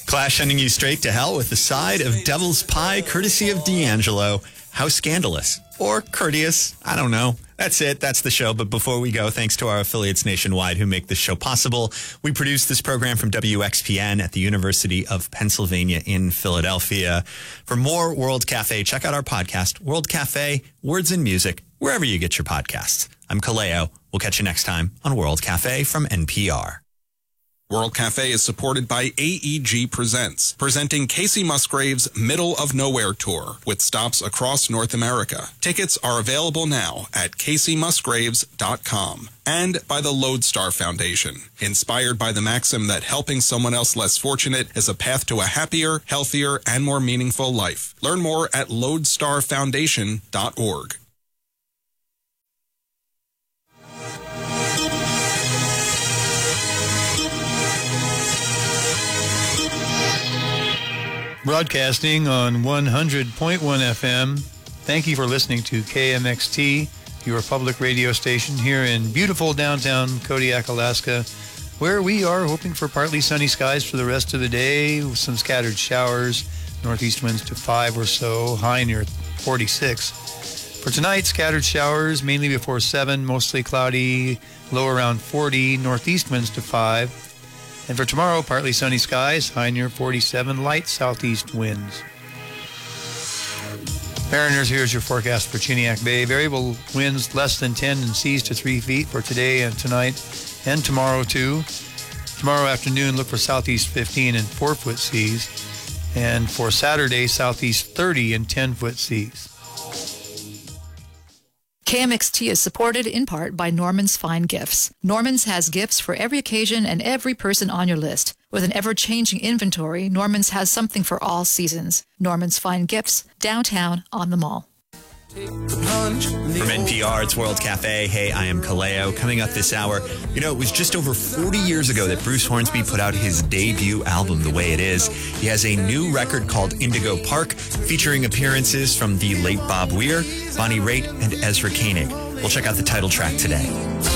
Clash sending you straight to hell with the side of Devil's Pie, courtesy of D'Angelo. How scandalous. Or courteous. I don't know. That's it. That's the show. But before we go, thanks to our affiliates nationwide who make this show possible. We produce this program from WXPN at the University of Pennsylvania in Philadelphia. For more World Cafe, check out our podcast, World Cafe, Words and Music, wherever you get your podcasts. I'm Kaleo. We'll catch you next time on World Cafe from NPR. World Cafe is supported by AEG Presents, presenting Casey Musgrave's Middle of Nowhere Tour with stops across North America. Tickets are available now at CaseyMusgraves.com. And by the Lodestar Foundation, inspired by the maxim that helping someone else less fortunate is a path to a happier, healthier, and more meaningful life. Learn more at lodestarfoundation.org. Broadcasting on 100.1 FM. Thank you for listening to KMXT, your public radio station here in beautiful downtown Kodiak, Alaska, where we are hoping for partly sunny skies for the rest of the day with some scattered showers, northeast winds to 5 or so, high near 46. For tonight, scattered showers, mainly before 7, mostly cloudy, low around 40, northeast winds to 5. And for tomorrow, partly sunny skies, high near 47, light southeast winds. Mariners, here's your forecast for Chiniak Bay. Variable winds less than 10 and seas to 3 feet for today and tonight and tomorrow too. Tomorrow afternoon, look for southeast 15 and 4-foot seas. And for Saturday, southeast 30 and 10-foot seas. KMXT is supported in part by Norman's Fine Gifts. Norman's has gifts for every occasion and every person on your list. With an ever-changing inventory, Norman's has something for all seasons. Norman's Fine Gifts, downtown on the Mall. From NPR, it's World Cafe. Hey, I am Kaleo. Coming up this hour, it was just over 40 years ago that Bruce Hornsby put out his debut album, The Way It Is. He has a new record called Indigo Park, featuring appearances from the late Bob Weir, Bonnie Raitt, and Ezra Koenig. We'll check out the title track today.